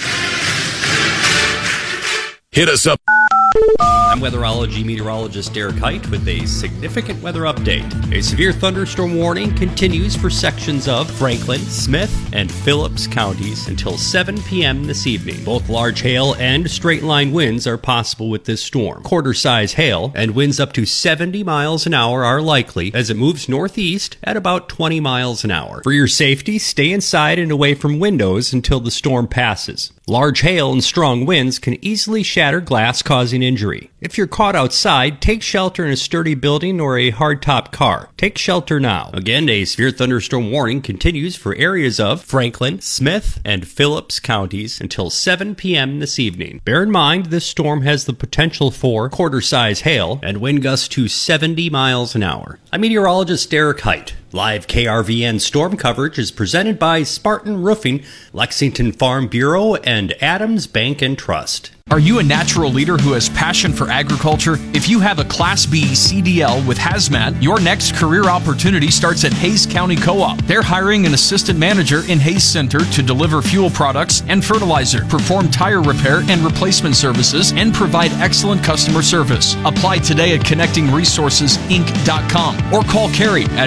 Hit us up. I'm weatherology meteorologist Derek Height with a significant weather update. A severe thunderstorm warning continues for sections of Franklin, Smith, and Phillips counties until 7 p.m. this evening. Both large hail and straight-line winds are possible with this storm. Quarter-size hail and winds up to 70 miles an hour are likely as it moves northeast at about 20 miles an hour. For your safety, stay inside and away from windows until the storm passes. Large hail and strong winds can easily shatter glass, causing injury. If you're caught outside, take shelter in a sturdy building or a hardtop car. Take shelter now. Again, a severe thunderstorm warning continues for areas of Franklin, Smith, and Phillips counties until 7 p.m. this evening. Bear in mind, this storm has the potential for quarter-size hail and wind gusts to 70 miles an hour. I'm meteorologist Derek Height. Live KRVN storm coverage is presented by Spartan Roofing, Lexington Farm Bureau, and Adams Bank and Trust. Are you a natural leader who has passion for agriculture? If you have a Class B CDL with Hazmat, your next career opportunity starts at Hays County Co-op. They're hiring an assistant manager in Hays Center to deliver fuel products and fertilizer, perform tire repair and replacement services, and provide excellent customer service. Apply today at connectingresourcesinc.com or call Carrie at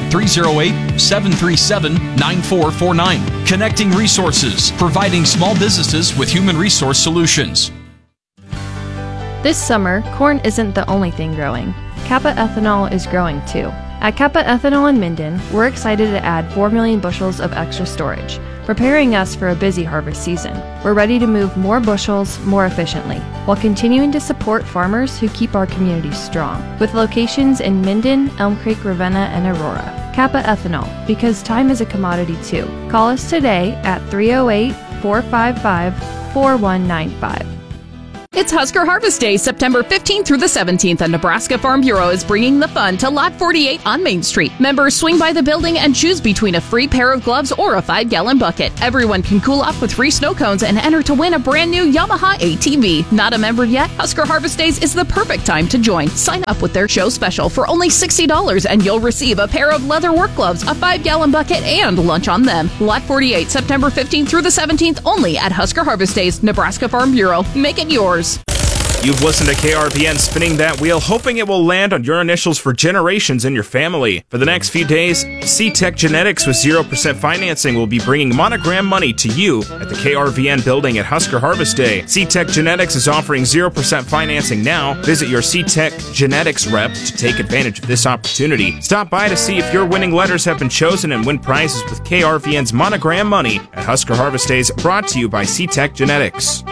308-737-9449. Connecting Resources, providing small businesses with human resource solutions. This summer, corn isn't the only thing growing. Kappa ethanol is growing too. At Kappa Ethanol in Minden, we're excited to add 4 million bushels of extra storage, preparing us for a busy harvest season. We're ready to move more bushels more efficiently, while continuing to support farmers who keep our communities strong, with locations in Minden, Elm Creek, Ravenna, and Aurora. Kappa Ethanol, because time is a commodity too. Call us today at 308-455-4195. It's Husker Harvest Day, September 15th through the 17th, and Nebraska Farm Bureau is bringing the fun to Lot 48 on Main Street. Members swing by the building and choose between a free pair of gloves or a 5-gallon bucket. Everyone can cool off with free snow cones and enter to win a brand new Yamaha ATV. Not a member yet? Husker Harvest Days is the perfect time to join. Sign up with their show special for only $60 and you'll receive a pair of leather work gloves, a 5-gallon bucket, and lunch on them. Lot 48, September 15th through the 17th, only at Husker Harvest Days, Nebraska Farm Bureau. Make it yours. You've listened to KRVN spinning that wheel, hoping it will land on your initials for generations in your family. For the next few days, C-Tech Genetics with 0% financing will be bringing Monogram money to you at the KRVN building at Husker Harvest Day. C-Tech Genetics is offering 0% financing now. Visit your C-Tech Genetics rep to take advantage of this opportunity. Stop by to see if your winning letters have been chosen and win prizes with KRVN's Monogram money at Husker Harvest Days, brought to you by C-Tech Genetics.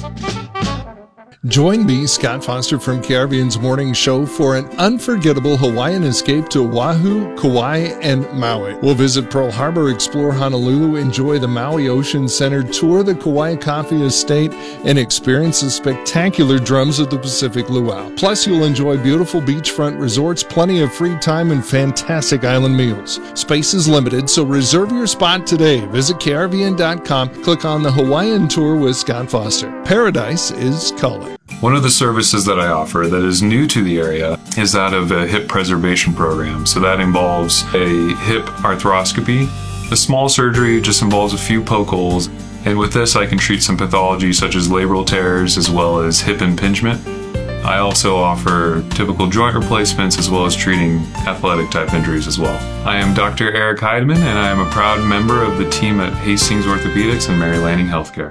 Join me, Scott Foster from KRVN's Morning Show, for an unforgettable Hawaiian escape to Oahu, Kauai, and Maui. We'll visit Pearl Harbor, explore Honolulu, enjoy the Maui Ocean Center, tour the Kauai Coffee Estate, and experience the spectacular drums of the Pacific Luau. Plus, you'll enjoy beautiful beachfront resorts, plenty of free time, and fantastic island meals. Space is limited, so reserve your spot today. Visit KRVN.com, click on the Hawaiian Tour with Scott Foster. Paradise is calling. One of the services that I offer that is new to the area is that of a hip preservation program. So that involves a hip arthroscopy. The small surgery just involves a few poke holes. And with this, I can treat some pathology such as labral tears as well as hip impingement. I also offer typical joint replacements as well as treating athletic type injuries as well. I am Dr. Eric Heidemann, and I am a proud member of the team at Hastings Orthopedics and Mary Lanning Healthcare.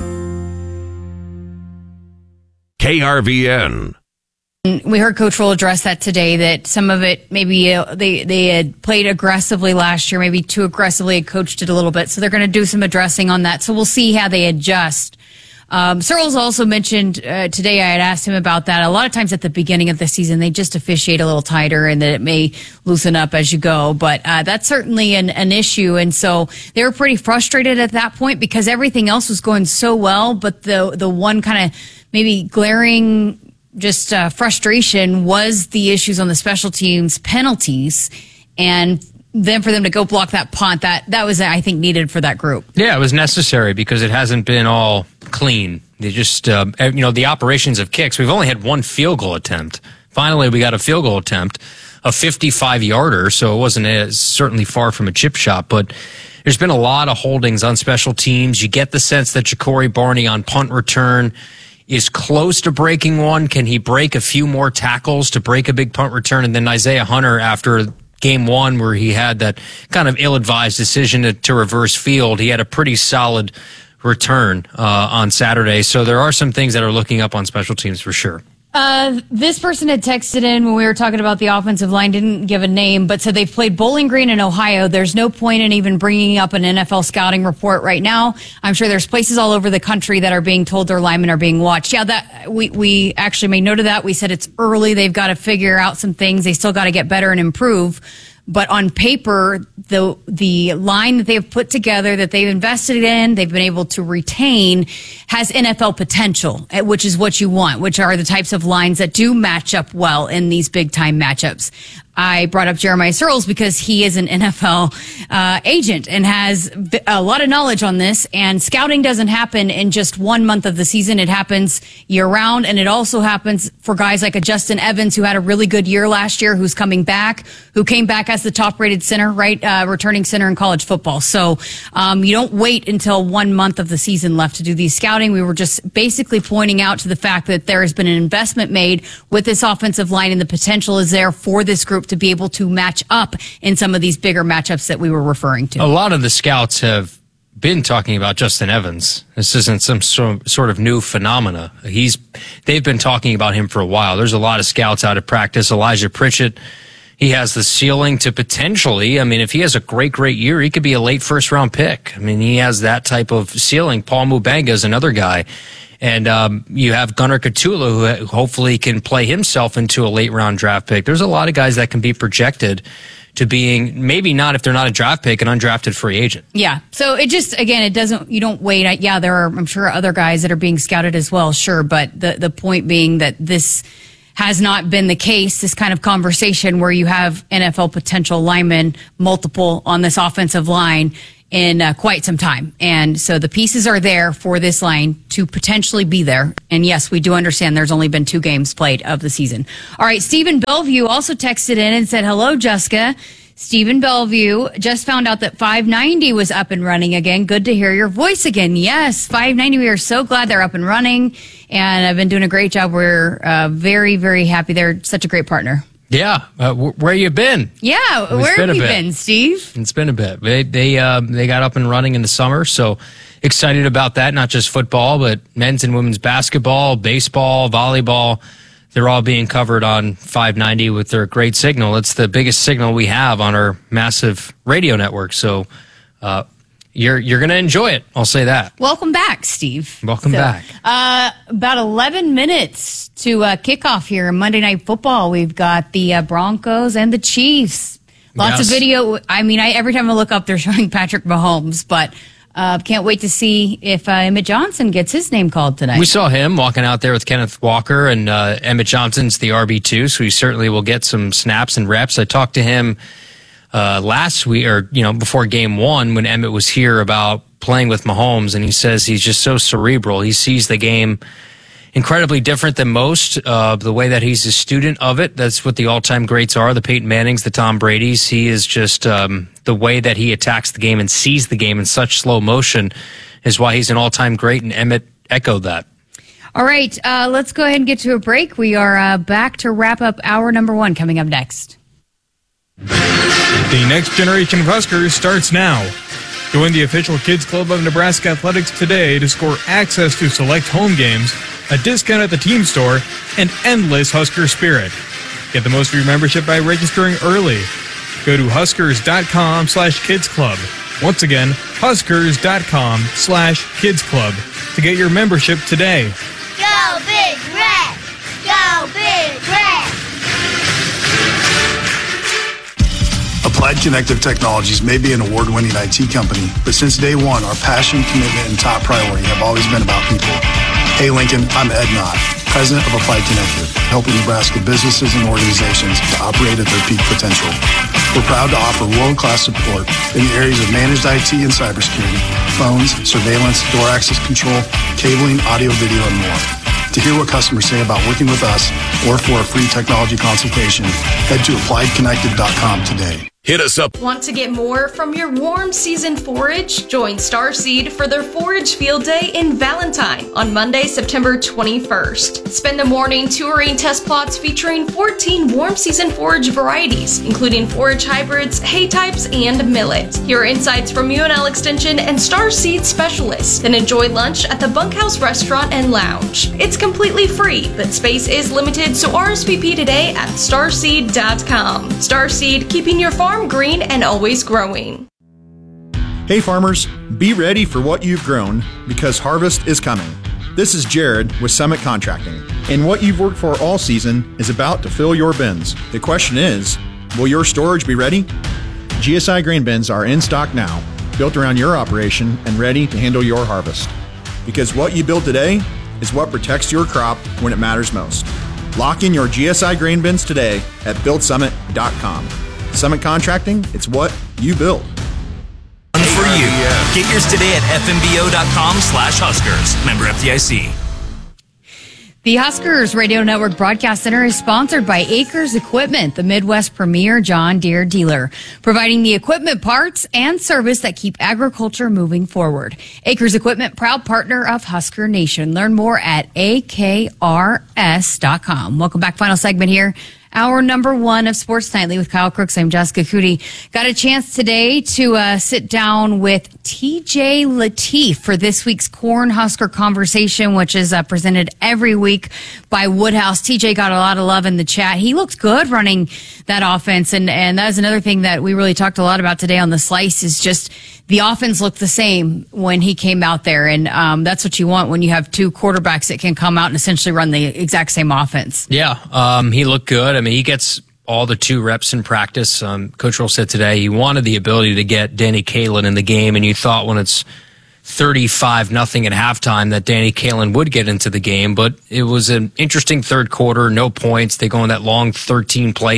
KRVN. We heard Coach Roll address that today, that some of it maybe they had played aggressively last year, maybe too aggressively, had coached it a little bit. So they're going to do some addressing on that. So we'll see how they adjust. Searles also mentioned today, I had asked him about that. A lot of times at the beginning of the season, they just officiate a little tighter and that it may loosen up as you go. But that's certainly an issue. And so they were pretty frustrated at that point because everything else was going so well. But the one kind of maybe glaring just frustration was the issues on the special teams penalties. And then for them to go block that punt, that was, I think, needed for that group. Yeah, it was necessary because it hasn't been all clean. They just, the operations of kicks, we've only had one field goal attempt. Finally, we got a field goal attempt, a 55-yarder, so it wasn't certainly far from a chip shot, but there's been a lot of holdings on special teams. You get the sense that Ja'Cory Barney on punt return is close to breaking one. Can he break a few more tackles to break a big punt return? And then Isaiah Hunter, after game one where he had that kind of ill-advised decision to reverse field, he had a pretty solid return on Saturday. So there are some things that are looking up on special teams for sure. This person had texted in when we were talking about the offensive line, didn't give a name, but said they've played Bowling Green in Ohio. There's no point in even bringing up an NFL scouting report right now. I'm sure there's places all over the country that are being told their linemen are being watched. Yeah, that we actually made note of that. We said it's early. They've got to figure out some things. They still got to get better and improve. But on paper, the line that they've put together, that they've invested in, they've been able to retain, has NFL potential, which is what you want, which are the types of lines that do match up well in these big-time matchups. I brought up Jeremiah Searles because he is an NFL agent and has a lot of knowledge on this. And scouting doesn't happen in just 1 month of the season. It happens year-round, and it also happens for guys like a Justin Evans, who had a really good year last year, who's coming back, who came back as the top-rated center, right, returning center in college football. So you don't wait until 1 month of the season left to do these scouting. We were just basically pointing out to the fact that there has been an investment made with this offensive line, and the potential is there for this group to be able to match up in some of these bigger matchups that we were referring to. A lot of the scouts have been talking about Justin Evans. This isn't some sort of new phenomena. They've been talking about him for a while. There's a lot of scouts out at practice. Elijah Pritchett he has the ceiling to potentially, I mean, if he has a great year, he could be a late first-round pick. I mean, he has that type of ceiling. Paul Mubenga is another guy. And you have Gunnar Katula, who hopefully can play himself into a late-round draft pick. There's a lot of guys that can be projected to being, maybe not if they're not a draft pick, an undrafted free agent. Yeah. So it just, again, you don't wait. Yeah, there are, I'm sure, other guys that are being scouted as well, sure. But the point being that this has not been the case, this kind of conversation where you have NFL potential linemen, multiple on this offensive line in quite some time. And so the pieces are there for this line to potentially be there. And yes, we do understand there's only been 2 games played of the season. All right, Stephen Bellevue also texted in and said, hello, Jessica. Stephen Bellevue just found out that 590 was up and running again. Good to hear your voice again. Yes, 590. We are so glad they're up and running, and I've been doing a great job. We're very, very happy. They're such a great partner. Yeah, where you been? Yeah, where have you been, Steve? It's been a bit. They got up and running in the summer, so excited about that. Not just football, but men's and women's basketball, baseball, volleyball. They're all being covered on 590 with their great signal. It's the biggest signal we have on our massive radio network. So you're going to enjoy it. I'll say that. Welcome back, Steve. Welcome back. About 11 minutes to kickoff here in Monday Night Football. We've got the Broncos and the Chiefs. Lots of video. I mean, every time I look up, they're showing Patrick Mahomes, but can't wait to see if Emmett Johnson gets his name called tonight. We saw him walking out there with Kenneth Walker, and Emmett Johnson's the RB2, so he certainly will get some snaps and reps. I talked to him last week, or before game 1, when Emmett was here, about playing with Mahomes, and he says he's just so cerebral. He sees the game incredibly different than most. The way that he's a student of it, that's what the all-time greats are, the Peyton Mannings, the Tom Bradys. He is just the way that he attacks the game and sees the game in such slow motion is why he's an all-time great, and Emmett echoed that. All right, let's go ahead and get to a break. We are back to wrap up hour number 1 coming up next. The next generation of Huskers starts now. Join the official Kids Club of Nebraska Athletics today to score access to select home games, a discount at the team store, and endless Husker spirit. Get the most of your membership by registering early. Go to huskers.com/kidsclub. Once again, huskers.com/kidsclub to get your membership today. Go Big Red! Go Big Red! Applied Connective Technologies may be an award-winning IT company, but since day one, our passion, commitment, and top priority have always been about people. Hey Lincoln, I'm Ed Knott, President of Applied Connective, helping Nebraska businesses and organizations to operate at their peak potential. We're proud to offer world-class support in the areas of managed IT and cybersecurity, phones, surveillance, door access control, cabling, audio, video, and more. To hear what customers say about working with us or for a free technology consultation, head to appliedconnective.com today. Hit us up. Want to get more from your warm season forage? Join Starseed for their Forage Field Day in Valentine on Monday, September 21st. Spend the morning touring test plots featuring 14 warm season forage varieties, including forage hybrids, hay types, and millet. Hear insights from UNL Extension and Starseed specialists. Then enjoy lunch at the Bunkhouse Restaurant and Lounge. It's completely free, but space is limited, so RSVP today at starseed.com. Starseed, keeping your farm green and always growing. Hey farmers, be ready for what you've grown because harvest is coming. This is Jared with Summit Contracting, and what you've worked for all season is about to fill your bins. The question is, will your storage be ready? GSI grain bins are in stock now, built around your operation and ready to handle your harvest. Because what you build today is what protects your crop when it matters most. Lock in your GSI grain bins today at buildsummit.com. Summit Contracting, it's what you build. For you. Get yours today at fmbo.com/Huskers. Member FDIC. The Huskers Radio Network Broadcast Center is sponsored by Acres Equipment, the Midwest premier John Deere dealer, providing the equipment parts and service that keep agriculture moving forward. Acres Equipment, proud partner of Husker Nation. Learn more at akrs.com. Welcome back. Final segment here. Hour number 1 of Sports Nightly with Kyle Crooks. I'm Jessica Cootie. Got a chance today to sit down with TJ Lateef for this week's Cornhusker Conversation, which is presented every week by Woodhouse. TJ got a lot of love in the chat. He looked good running that offense. And that is another thing that we really talked a lot about today on the slice is just the offense looked the same when he came out there. And that's what you want when you have two quarterbacks that can come out and essentially run the exact same offense. Yeah, he looked good. I mean, he gets all the 2 reps in practice. Coach Roll said today he wanted the ability to get Danny Kaelin in the game, and you thought when it's 35-0 at halftime that Danny Kaelin would get into the game, but it was an interesting third quarter, no points. They go on that long 13-play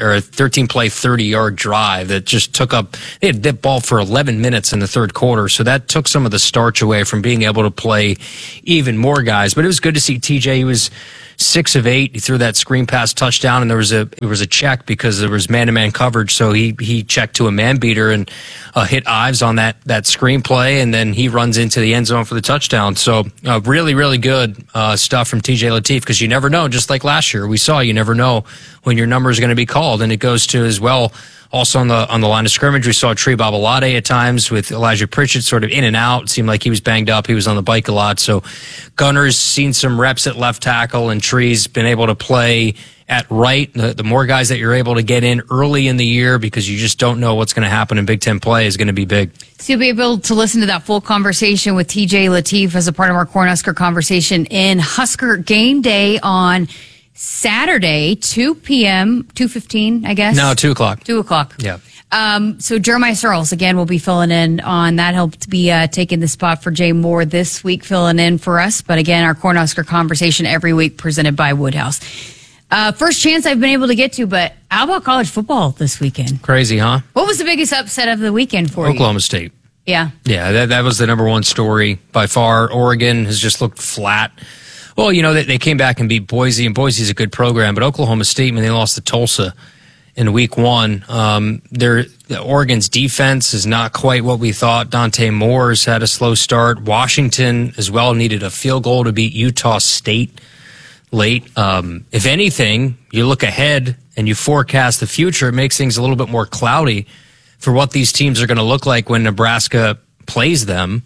30-yard drive that just took up, they had that ball for 11 minutes in the third quarter, so that took some of the starch away from being able to play even more guys. But it was good to see TJ. He was 6 of 8. He threw that screen pass touchdown, and there was a check because there was man-to-man coverage. So he checked to a man beater and hit Ives on that screen play, and then he runs into the end zone for the touchdown. So really, really good stuff from TJ Lateef, because you never know. Just like last year, we saw you never know when your number is going to be called, and it goes to as well. Also on the line of scrimmage, we saw Tree Babalade at times with Elijah Pritchett sort of in and out. It seemed like he was banged up. He was on the bike a lot. So Gunner's seen some reps at left tackle, and Tree's been able to play at right. The more guys that you're able to get in early in the year, because you just don't know what's going to happen in Big Ten play, is going to be big. So you'll be able to listen to that full conversation with TJ Lateef as a part of our Cornhusker conversation in Husker Game Day on Saturday, 2 p.m., 2:15, I guess? No, 2 o'clock. 2 o'clock. Yeah. So Jeremiah Searles, again, will be filling in on that. He'll be taking the spot for Jay Moore this week, filling in for us. But again, our Cornhusker conversation every week presented by Woodhouse. First chance I've been able to get to, but how about college football this weekend? Crazy, huh? What was the biggest upset of the weekend for you? Oklahoma State. Yeah. Yeah, that was the number one story by far. Oregon has just looked flat. Well, you know, they came back and beat Boise, and Boise's a good program, but Oklahoma State, when they lost to Tulsa in week 1, Oregon's defense is not quite what we thought. Dante Moore's had a slow start. Washington as well needed a field goal to beat Utah State late. If anything, you look ahead and you forecast the future, it makes things a little bit more cloudy for what these teams are going to look like when Nebraska plays them.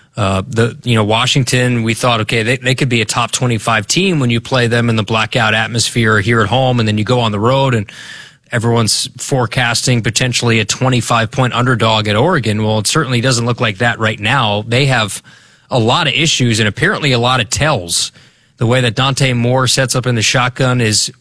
Washington, we thought, okay, they could be a top 25 team when you play them in the blackout atmosphere here at home, and then you go on the road and everyone's forecasting potentially a 25-point underdog at Oregon. Well, it certainly doesn't look like that right now. They have a lot of issues and apparently a lot of tells. The way that Dante Moore sets up in the shotgun is,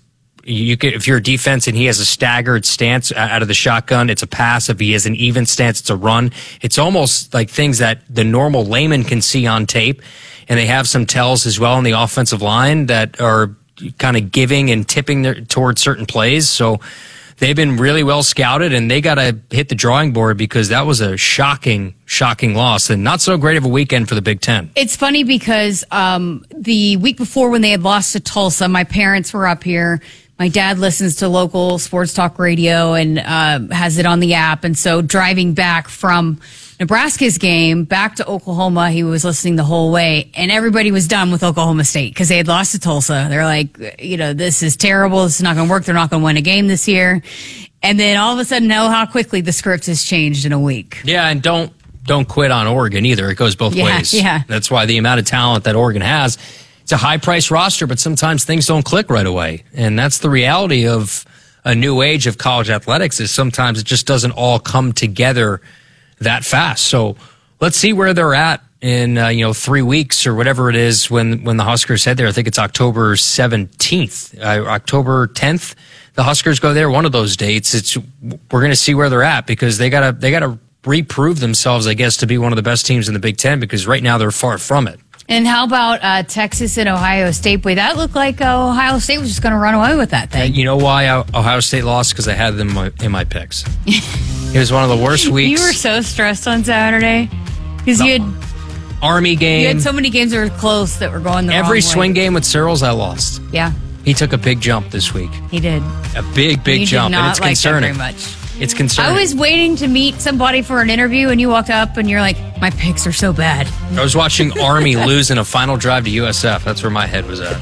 if you're a defense and he has a staggered stance out of the shotgun, it's a pass. If he has an even stance, it's a run. It's almost like things that the normal layman can see on tape. And they have some tells as well on the offensive line that are kind of giving and tipping towards certain plays. So they've been really well scouted, and they got to hit the drawing board, because that was a shocking loss, and not so great of a weekend for the Big Ten. It's funny because the week before, when they had lost to Tulsa, my parents were up here. My dad listens to local sports talk radio and has it on the app. And so driving back from Nebraska's game back to Oklahoma, he was listening the whole way. And everybody was done with Oklahoma State because they had lost to Tulsa. They're like, this is terrible. This is not going to work. They're not going to win a game this year. And then all of a sudden, know how quickly the script has changed in a week. Yeah, and don't quit on Oregon either. It goes both ways. Yeah. That's why the amount of talent that Oregon has, it's a high-priced roster, but sometimes things don't click right away. And that's the reality of a new age of college athletics, is sometimes it just doesn't all come together that fast. So let's see where they're at in 3 weeks or whatever it is when the Huskers head there. I think it's October 17th, October 10th. The Huskers go there. One of those dates. We're going to see where they're at, because they gotta reprove themselves, I guess, to be one of the best teams in the Big Ten, because right now they're far from it. And how about Texas and Ohio State? Boy, that looked like Ohio State was just going to run away with that thing. You know why Ohio State lost? Because I had them in my picks. It was one of the worst weeks. You were so stressed on Saturday because you had Army game. You had so many games that were close that were going the wrong way. Every swing game with Searles, I lost. Yeah. He took a big jump this week. He did. A big jump, and it's concerning. That very much. It's concerning. I was waiting to meet somebody for an interview, and you walked up, and you're like, my picks are so bad. I was watching Army lose in a final drive to USF. That's where my head was at.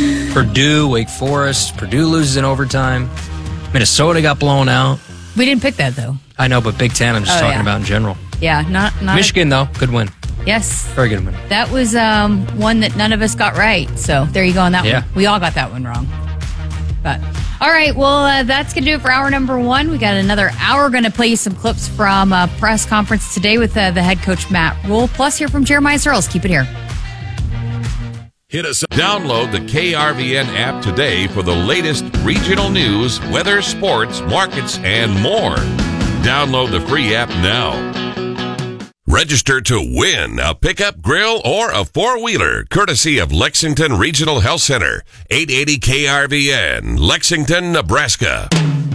Purdue, Wake Forest. Purdue loses in overtime. Minnesota got blown out. We didn't pick that, though. I know, but Big Ten, I'm just talking about in general. Yeah, not Michigan, though, good win. Yes. Very good one. That was one that none of us got right. So there you go on that one. We all got that one wrong. But all right, well, that's going to do it for hour number 1. We got another hour. Going to play you some clips from a press conference today with the head coach, Matt Rule. Plus, hear from Jeremiah Searles. Keep it here. Hit us up. Download the KRVN app today for the latest regional news, weather, sports, markets, and more. Download the free app now. Register to win a pickup, grill, or a four-wheeler, courtesy of Lexington Regional Health Center, 880 KRVN, Lexington, Nebraska.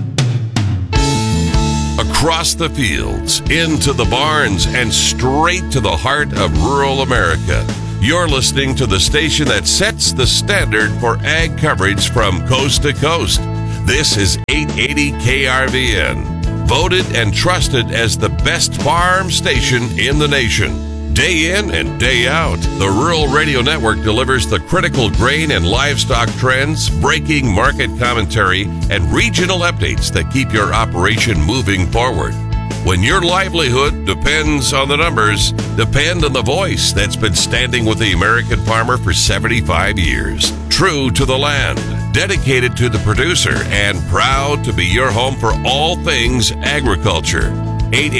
Across the fields, into the barns, and straight to the heart of rural America. You're listening to the station that sets the standard for ag coverage from coast to coast. This is 880 KRVN. Voted and trusted as the best farm station in the nation. Day in and day out, the Rural Radio Network delivers the critical grain and livestock trends, breaking market commentary, and regional updates that keep your operation moving forward. When your livelihood depends on the numbers, depend on the voice that's been standing with the American farmer for 75 years. True to the land, dedicated to the producer, and proud to be your home for all things agriculture. 880